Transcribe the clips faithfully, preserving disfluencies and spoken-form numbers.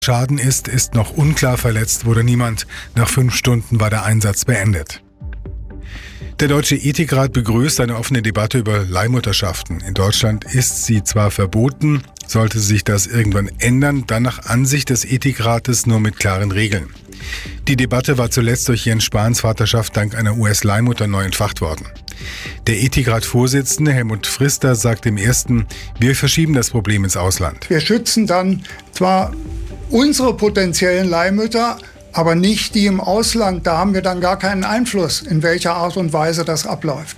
Schaden ist, ist noch unklar. Verletzt wurde niemand. Nach fünf Stunden war der Einsatz beendet. Der Deutsche Ethikrat begrüßt eine offene Debatte über Leihmutterschaften. In Deutschland ist sie zwar verboten, sollte sich das irgendwann ändern, dann nach Ansicht des Ethikrates nur mit klaren Regeln. Die Debatte war zuletzt durch Jens Spahns Vaterschaft dank einer U S-Leihmutter neu entfacht worden. Der Ethikrat-Vorsitzende Helmut Frister sagt im ersten, wir verschieben das Problem ins Ausland. Wir schützen dann zwar unsere potenziellen Leihmütter, aber nicht die im Ausland. Da haben wir dann gar keinen Einfluss, in welcher Art und Weise das abläuft.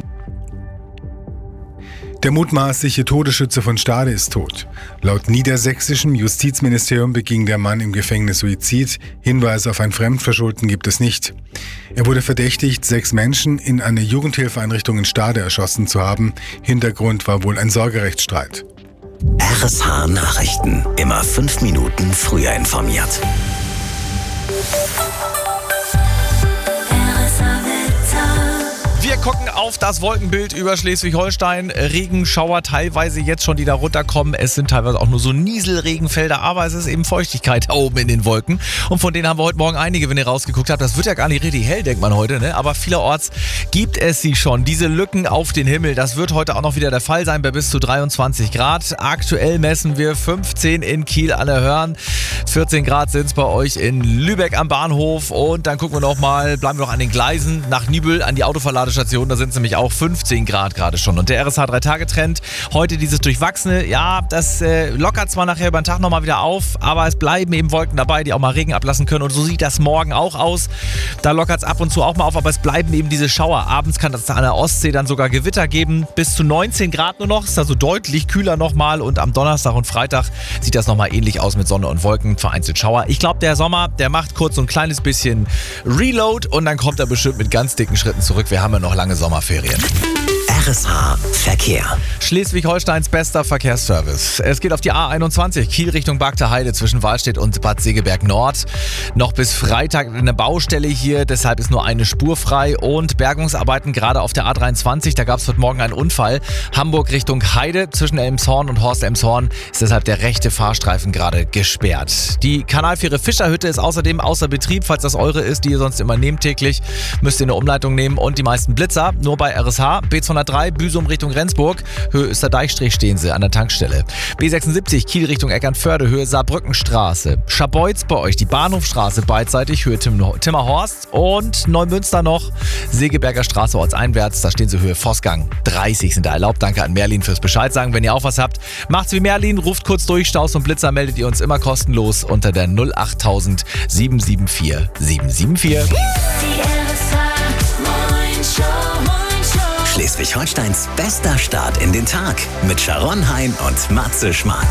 Der mutmaßliche Todesschütze von Stade ist tot. Laut niedersächsischem Justizministerium beging der Mann im Gefängnis Suizid. Hinweise auf ein Fremdverschulden gibt es nicht. Er wurde verdächtigt, sechs Menschen in einer Jugendhilfeeinrichtung in Stade erschossen zu haben. Hintergrund war wohl ein Sorgerechtsstreit. R S H Nachrichten. Immer fünf Minuten früher informiert. Wir gucken auf das Wolkenbild über Schleswig-Holstein. Regenschauer teilweise jetzt schon, die da runterkommen. Es sind teilweise auch nur so Nieselregenfelder, aber es ist eben Feuchtigkeit da oben in den Wolken. Und von denen haben wir heute Morgen einige, wenn ihr rausgeguckt habt. Das wird ja gar nicht richtig hell, denkt man heute, ne? Aber vielerorts gibt es sie schon. Diese Lücken auf den Himmel, das wird heute auch noch wieder der Fall sein bei bis zu dreiundzwanzig Grad. Aktuell messen wir fünfzehn in Kiel an der Hörn. vierzehn Grad sind es bei euch in Lübeck am Bahnhof. Und dann gucken wir noch mal, bleiben wir noch an den Gleisen nach Nibel an die Autoverladestation. Da sind es nämlich auch fünfzehn Grad gerade schon. Und der R S H drei Tage Trend, heute dieses Durchwachsene, ja, das äh, lockert zwar nachher über den Tag nochmal wieder auf, aber es bleiben eben Wolken dabei, die auch mal Regen ablassen können. Und so sieht das morgen auch aus. Da lockert es ab und zu auch mal auf, aber es bleiben eben diese Schauer. Abends kann es an der Ostsee dann sogar Gewitter geben. Bis zu neunzehn Grad nur noch, ist also deutlich kühler nochmal. Und am Donnerstag und Freitag sieht das nochmal ähnlich aus mit Sonne und Wolken, vereinzelt Schauer. Ich glaube, der Sommer, der macht kurz so ein kleines bisschen Reload und dann kommt er bestimmt mit ganz dicken Schritten zurück. Wir haben ja noch lange Sommerferien. R S H Verkehr. Schleswig-Holsteins bester Verkehrsservice. Es geht auf die A einundzwanzig, Kiel Richtung Bagter Heide zwischen Wahlstedt und Bad Segeberg Nord. Noch bis Freitag eine Baustelle hier, deshalb ist nur eine Spur frei. Und Bergungsarbeiten gerade auf der A dreiundzwanzig, da gab es heute Morgen einen Unfall. Hamburg Richtung Heide zwischen Elmshorn und Horst-Elmshorn ist deshalb der rechte Fahrstreifen gerade gesperrt. Die Kanalfähre Fischerhütte ist außerdem außer Betrieb, falls das eure ist, die ihr sonst immer nehmt täglich, müsst ihr eine Umleitung nehmen. Und die meisten Blitzer nur bei R S H. B zweihundertdrei Büsum Richtung Rendsburg, Höhe Österdeichstrich stehen sie an der Tankstelle. B sechsundsiebzig Kiel Richtung Eckernförde, Höhe Saarbrückenstraße. Scharbeutz bei euch, die Bahnhofstraße beidseitig, Höhe Tim- Timmerhorst. Und Neumünster noch, Segeberger Straße ortseinwärts, da stehen sie Höhe Vossgang. dreißig sind da erlaubt. Danke an Merlin fürs Bescheid sagen. Wenn ihr auch was habt, macht's wie Merlin, ruft kurz durch. Staus und Blitzer meldet ihr uns immer kostenlos unter der null achttausend sieben sieben vier sieben sieben vier. Schleswig-Holsteins bester Start in den Tag mit Sharon Hein und Matze Schmark.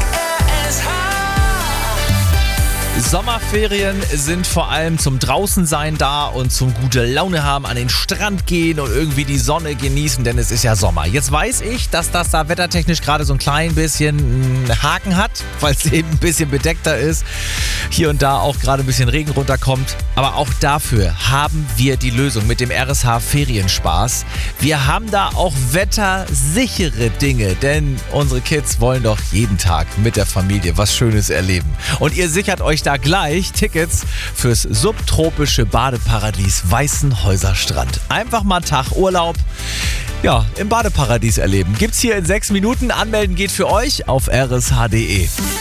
Sommerferien sind vor allem zum Draußensein da und zum gute Laune haben, an den Strand gehen und irgendwie die Sonne genießen, denn es ist ja Sommer. Jetzt weiß ich, dass das da wettertechnisch gerade so ein klein bisschen einen Haken hat, weil es eben ein bisschen bedeckter ist. Hier und da auch gerade ein bisschen Regen runterkommt. Aber auch dafür haben wir die Lösung mit dem R S H Ferienspaß. Wir haben da auch wettersichere Dinge, denn unsere Kids wollen doch jeden Tag mit der Familie was Schönes erleben. Und ihr sichert euch da gleich Tickets fürs subtropische Badeparadies Weißenhäuser Strand. Einfach mal einen Tag Urlaub, ja, im Badeparadies erleben. Gibt's hier in sechs Minuten. Anmelden geht für euch auf r s h punkt d e.